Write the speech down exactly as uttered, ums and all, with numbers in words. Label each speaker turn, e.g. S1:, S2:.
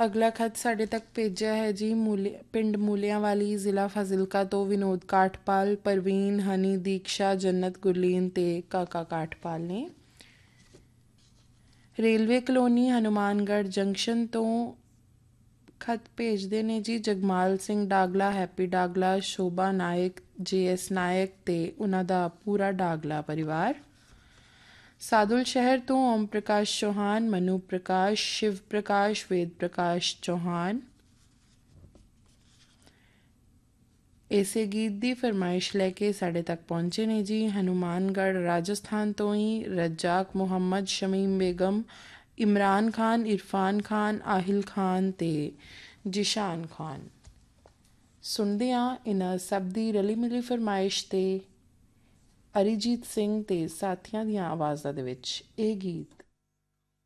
S1: ਅਗਲਾ ਖਤ ਸਾਡੇ ਤੱਕ ਭੇਜਿਆ ਹੈ ਜੀ ਮੂਲੇ ਪਿੰਡ ਮੂਲਿਆਂਵਾਲੀ, ਜ਼ਿਲ੍ਹਾ ਫਾਜ਼ਿਲਕਾ ਤੋਂ ਵਿਨੋਦ ਕਾਠਪਾਲ, ਪਰਵੀਨ, ਹਨੀ, ਦੀਕਸ਼ਾ, ਜੰਨਤ, ਗੁਰਲੀਨ ਤੇ ਕਾਕਾ ਕਾਠਪਾਲ ਨੇ। ਰੇਲਵੇ ਕਲੋਨੀ ਹਨੂੰਮਾਨਗੜ੍ਹ ਜੰਕਸ਼ਨ ਤੋਂ ਖਤ ਭੇਜਦੇ ਨੇ ਜੀ ਜਗਮਾਲ ਸਿੰਘ ਡਾਗਲਾ, ਹੈਪੀ ਡਾਗਲਾ, ਸ਼ੋਭਾ ਨਾਇਕ, ਜੇ ਐਸ ਨਾਇਕ ਤੇ ਉਹਨਾਂ ਦਾ ਪੂਰਾ ਡਾਗਲਾ ਪਰਿਵਾਰ। ਸਾਦੁਲ ਸ਼ਹਿਰ ਤੋਂ ਓਮ ਪ੍ਰਕਾਸ਼ ਚੌਹਾਨ, ਮਨੂ ਪ੍ਰਕਾਸ਼, ਸ਼ਿਵ ਪ੍ਰਕਾਸ਼, ਵੇਦ ਪ੍ਰਕਾਸ਼ ਚੌਹਾਨ ਇਸੇ ਗੀਤ ਦੀ ਫਰਮਾਇਸ਼ ਲੈ ਕੇ ਸਾਡੇ ਤੱਕ ਪਹੁੰਚੇ ਨੇ ਜੀ ਹਨੂੰਮਾਨਗੜ੍ਹ ਰਾਜਸਥਾਨ ਤੋਂ ਹੀ ਰੱਜਾਕ ਮੁਹੰਮਦ, ਸ਼ਮੀਮ ਬੇਗਮ, ਇਮਰਾਨ ਖਾਨ, ਇਰਫਾਨ ਖਾਨ, ਆਹਿਲ ਖਾਨ ਤੇ ਜਿਸ਼ਾਨ ਖਾਨ। ਸੁਣਦੇ ਹਾਂ ਇਹਨਾਂ ਸਭ ਦੀ ਰਲੀ ਮਿਲੀ ਫਰਮਾਇਸ਼ ਤੇ ਅਰੀਜੀਤ ਸਿੰਘ ਤੇ ਸਾਥੀਆਂ ਦੀਆਂ ਆਵਾਜ਼ਾਂ ਦੇ ਵਿੱਚ ਇਹ ਗੀਤ।